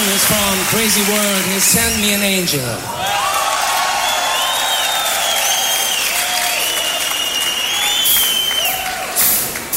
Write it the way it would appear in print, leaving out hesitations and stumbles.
is from Crazy World. He sent me an angel.